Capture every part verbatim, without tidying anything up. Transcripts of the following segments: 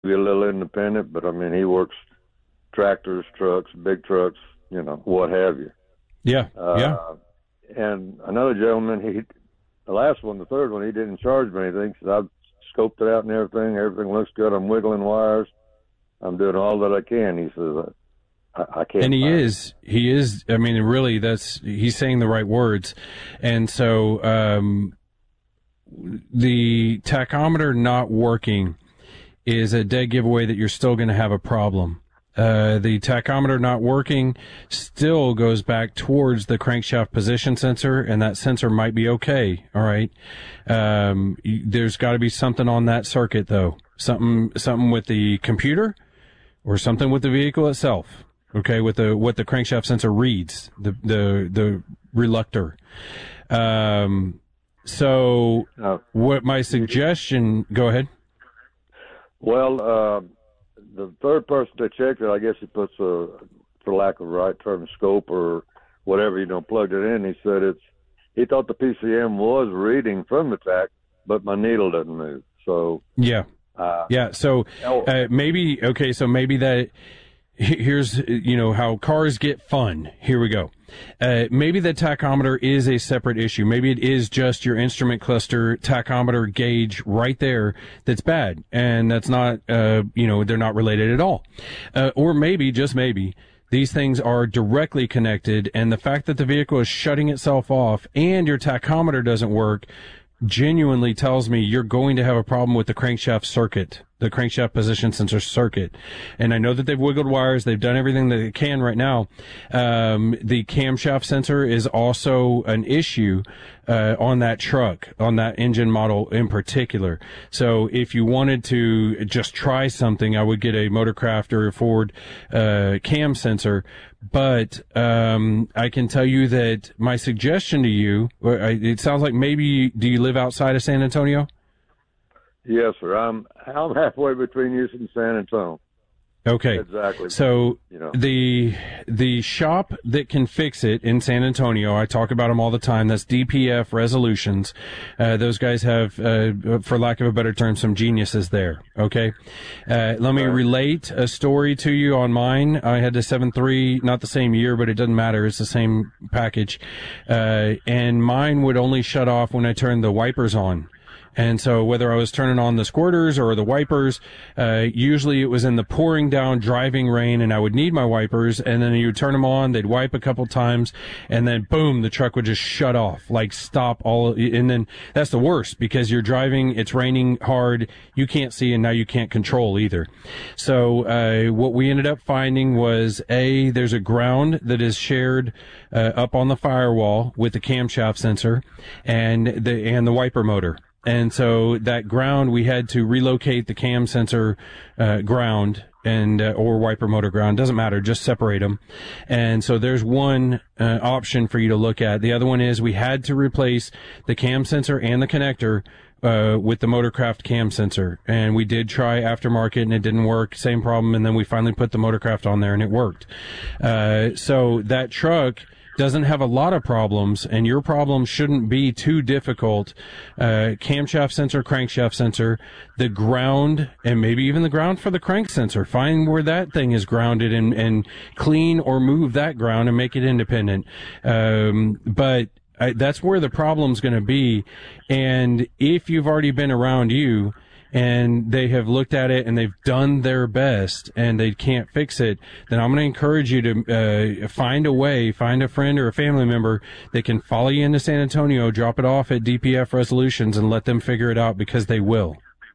be a little independent, but I mean, he works tractors, trucks, big trucks, you know, what have you. Yeah, uh, yeah. And another gentleman, he, the last one, the third one, he didn't charge me anything. He said, I've scoped it out and everything. Everything looks good. I'm wiggling wires. I'm doing all that I can. He says, I, I can't. And he find is, it. he is, I mean, really, that's, he's saying the right words. And so, um, the tachometer not working is a dead giveaway that you're still going to have a problem. Uh, the tachometer not working still goes back towards the crankshaft position sensor, and that sensor might be okay. All right. Um, there's got to be something on that circuit, though. Something, something with the computer or something with the vehicle itself. Okay. With the, what the crankshaft sensor reads, the, the, the reluctor. Um, so Oh. what my suggestion, go ahead. Well, uh, the third person that checked it, I guess he puts a, for lack of a right term, scope or whatever, you know, plugged it in. He said it's, he thought the P C M was reading from the tack, but my needle doesn't move. So, yeah. Uh, yeah. So, uh, maybe, okay. So maybe that, here's, you know, how cars get fun. Here we go. Uh, maybe the tachometer is a separate issue. Maybe it is just your instrument cluster tachometer gauge right there that's bad. And that's not, uh, you know, they're not related at all. Uh, or maybe, just maybe, these things are directly connected, and the fact that the vehicle is shutting itself off and your tachometer doesn't work genuinely tells me you're going to have a problem with the crankshaft circuit, the crankshaft position sensor circuit. And I know that they've wiggled wires. They've done everything that they can right now. Um, the camshaft sensor is also an issue, uh, on that truck, on that engine model in particular. So if you wanted to just try something, I would get a Motorcraft or a Ford, uh, cam sensor. But, um, I can tell you that my suggestion to you, it sounds like maybe, do you live outside of San Antonio? Yes, sir. I'm I'm halfway between Houston and San Antonio. Okay. Exactly. So you know. the the shop that can fix it in San Antonio, I talk about them all the time. That's D P F Resolutions. Uh, those guys have, uh, for lack of a better term, some geniuses there. Okay. Uh, let me relate a story to you on mine. I had the seven three, not the same year, but it doesn't matter. It's the same package. Uh, and mine would only shut off when I turned the wipers on. And so whether I was turning on the squirters or the wipers, uh, usually it was in the pouring down driving rain and I would need my wipers, and then you would turn them on, they'd wipe a couple times, and then boom, the truck would just shut off, like stop all, and then that's the worst because you're driving, it's raining hard, you can't see, and now you can't control either. So, uh, what we ended up finding was A, there's a ground that is shared, uh, up on the firewall with the camshaft sensor and the, and the wiper motor. And so that ground, we had to relocate the cam sensor uh, ground and uh, or wiper motor ground, doesn't matter, just separate them. And so there's one uh, option for you to look at. The other one is we had to replace the cam sensor and the connector uh with the Motorcraft cam sensor, and we did try aftermarket and it didn't work, same problem, and then we finally put the Motorcraft on there and it worked. Uh so that truck doesn't have a lot of problems, and your problem shouldn't be too difficult. Uh, camshaft sensor, crankshaft sensor, the ground, and maybe even the ground for the crank sensor. Find where that thing is grounded and, and clean or move that ground and make it independent. Um, but I, that's where the problem's going to be. And if you've already been around you, and they have looked at it and they've done their best and they can't fix it, then I'm going to encourage you to uh, find a way, find a friend or a family member that can follow you into San Antonio, drop it off at D P F Resolutions, and let them figure it out, because they will.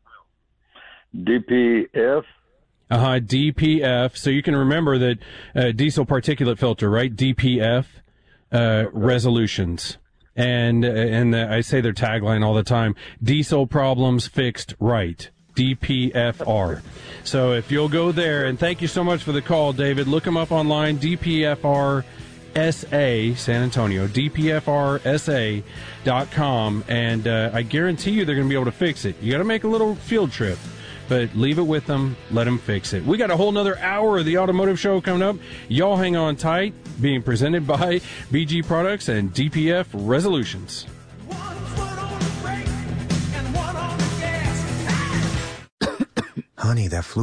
D P F? Uh-huh, D P F. So you can remember that uh, diesel particulate filter, right? D P F uh, Resolutions. And, and the, I say their tagline all the time, diesel problems fixed right. D P F R. So if you'll go there, and thank you so much for the call, David. Look them up online, D P F R S A, San Antonio, D P F R S A dot com, and uh, I guarantee you they're going to be able to fix it. You got to make a little field trip, but leave it with them, let them fix it. We got a whole nother hour of the Automotive Show coming up. Y'all hang on tight, being presented by B G Products and D P F Resolutions. Honey, that flu